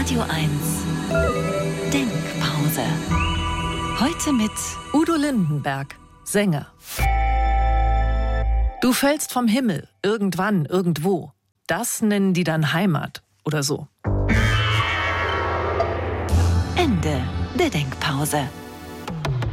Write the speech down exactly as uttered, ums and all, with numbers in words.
Radio eins Denkpause. Heute mit Udo Lindenberg, Sänger. Du fällst vom Himmel, irgendwann, irgendwo. Das nennen die dann Heimat oder so. Ende der Denkpause.